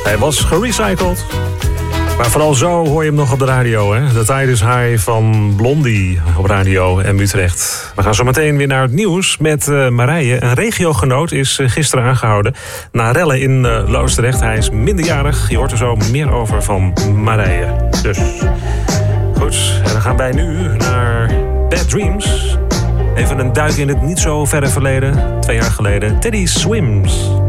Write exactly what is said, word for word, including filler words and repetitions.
Hij was gerecycled. Maar vooral zo hoor je hem nog op de radio. Hè? De Tide is High van Blondie op radio en Utrecht. We gaan zo meteen weer naar het nieuws met uh, Marije. Een regiogenoot is uh, gisteren aangehouden na rellen in uh, Loosdrecht. Hij is minderjarig. Je hoort er zo meer over van Marije. Dus goed, en dan gaan wij nu naar Bad Dreams. Even een duik in het niet zo verre verleden. Twee jaar geleden. Teddy Swims.